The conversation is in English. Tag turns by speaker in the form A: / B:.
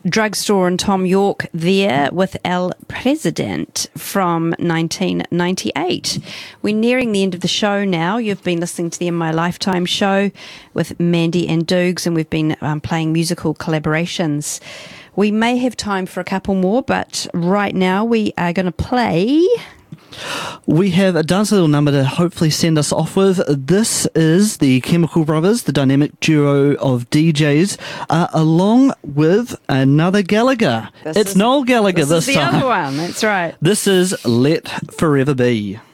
A: Drugstore and Tom York there with El President from 1998. We're nearing the end of the show now. You've been listening to the In My Lifetime show with Mandy and Doogs, and we've been playing musical collaborations. We may have time for a couple more, but right now we are going to play...
B: We have a dance little number to hopefully send us off with. This is the Chemical Brothers, the dynamic duo of DJs, along with another Gallagher. It's Noel Gallagher this time.
A: This is the other one, that's right.
B: This is Let Forever Be.